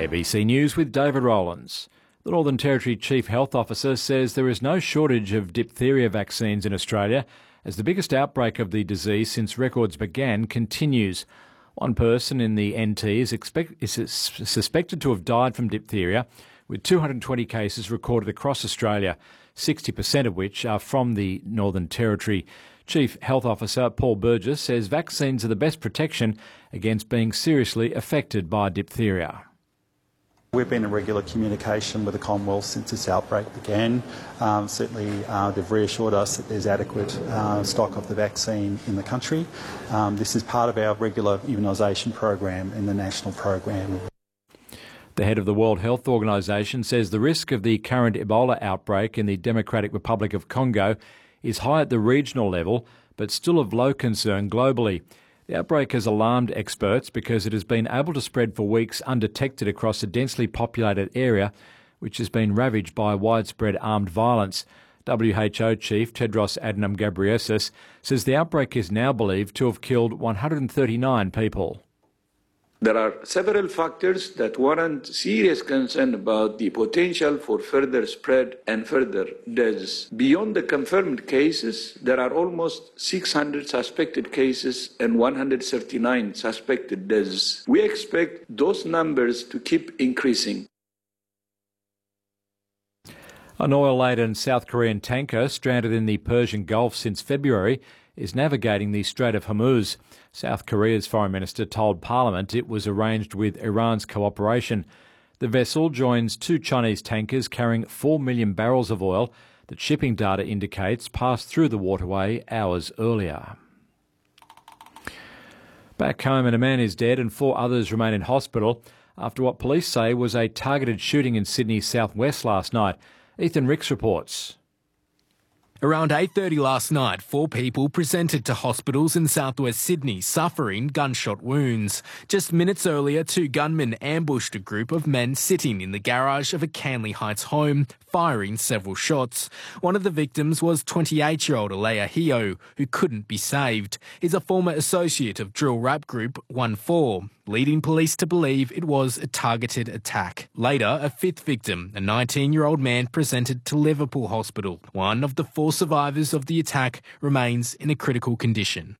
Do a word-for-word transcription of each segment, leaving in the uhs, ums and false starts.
A B C News with David Rowlands. The Northern Territory Chief Health Officer says there is no shortage of diphtheria vaccines in Australia as the biggest outbreak of the disease since records began continues. One person in the N T is, expect, is suspected to have died from diphtheria, with two hundred twenty cases recorded across Australia, sixty percent of which are from the Northern Territory. Chief Health Officer Paul Burgess says vaccines are the best protection against being seriously affected by diphtheria. We've been in regular communication with the Commonwealth since this outbreak began. Um, certainly uh, they've reassured us that there's adequate uh, stock of the vaccine in the country. Um, this is part of our regular immunisation program in the national program. The head of the World Health Organization says the risk of the current Ebola outbreak in the Democratic Republic of Congo is high at the regional level, but still of low concern globally. The outbreak has alarmed experts because it has been able to spread for weeks undetected across a densely populated area, which has been ravaged by widespread armed violence. W H O Chief Tedros Adhanom Ghebreyesus says the outbreak is now believed to have killed one hundred thirty-nine people. There are several factors that warrant serious concern about the potential for further spread and further deaths. Beyond the confirmed cases, there are almost six hundred suspected cases and one hundred thirty-nine suspected deaths. We expect those numbers to keep increasing. An oil-laden South Korean tanker stranded in the Persian Gulf since February is navigating the Strait of Hormuz. South Korea's foreign minister told Parliament it was arranged with Iran's cooperation. The vessel joins two Chinese tankers carrying four million barrels of oil that shipping data indicates passed through the waterway hours earlier. Back home, and a man is dead and four others remain in hospital after what police say was a targeted shooting in Sydney's southwest last night. Ethan Ricks reports. Around eight thirty last night, four people presented to hospitals in southwest Sydney suffering gunshot wounds. Just minutes earlier, two gunmen ambushed a group of men sitting in the garage of a Canley Heights home, firing several shots. One of the victims was twenty-eight-year-old Alea Hio, who couldn't be saved. He's a former associate of drill rap group one four, leading police to believe it was a targeted attack. Later, a fifth victim, a nineteen-year-old man, presented to Liverpool Hospital. One of the four survivors of the attack remains in a critical condition.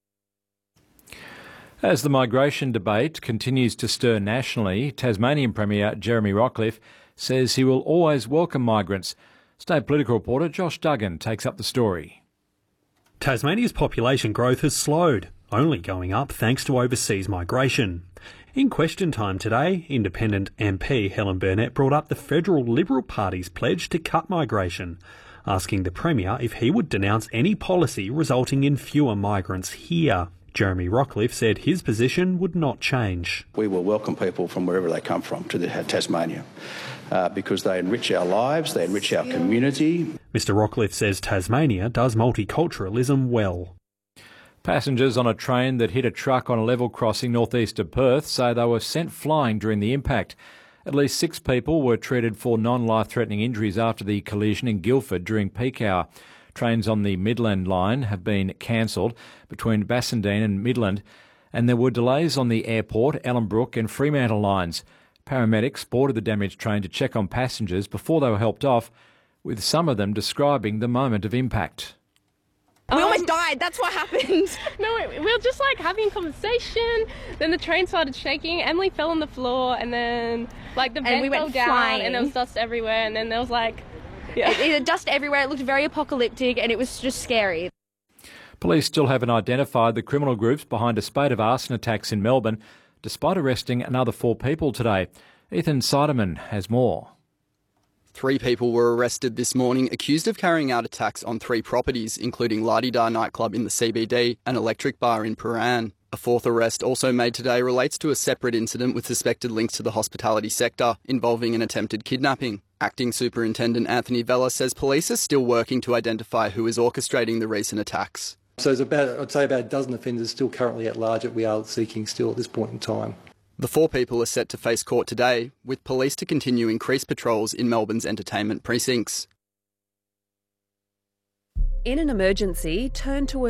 As the migration debate continues to stir nationally, Tasmanian Premier Jeremy Rockliff says he will always welcome migrants. State political reporter Josh Duggan takes up the story. Tasmania's population growth has slowed, only going up thanks to overseas migration. In question time today, Independent M P Helen Burnett brought up the federal Liberal Party's pledge to cut migration, asking the Premier if he would denounce any policy resulting in fewer migrants here. Jeremy Rockliff said his position would not change. We will welcome people from wherever they come from to the, Tasmania uh, because they enrich our lives, they enrich our community. Mister Rockliff says Tasmania does multiculturalism well. Passengers on a train that hit a truck on a level crossing northeast of Perth say they were sent flying during the impact. At least six people were treated for non-life-threatening injuries after the collision in Guildford during peak hour. Trains on the Midland line have been cancelled between Bassendean and Midland, and there were delays on the airport, Ellenbrook and Fremantle lines. Paramedics boarded the damaged train to check on passengers before they were helped off, with some of them describing the moment of impact. We um, almost died, that's what happened. No, we were just like having a conversation, then the train started shaking, Emily fell on the floor, and then like the vent we fell went down flying. and there was dust everywhere, and then there was like, yeah. It, it, dust everywhere, it looked very apocalyptic and it was just scary. Police still haven't identified the criminal groups behind a spate of arson attacks in Melbourne, despite arresting another four people today. Ethan Siderman has more. Three people were arrested this morning accused of carrying out attacks on three properties, including La Di Da nightclub in the C B D and Electric Bar in Prahran. A fourth arrest also made today relates to a separate incident with suspected links to the hospitality sector involving an attempted kidnapping. Acting Superintendent Anthony Vella says police are still working to identify who is orchestrating the recent attacks. So there's about, I'd say about a dozen offenders still currently at large that we are seeking still at this point in time. The four people are set to face court today, with police to continue increased patrols in Melbourne's entertainment precincts. In an emergency, turn to a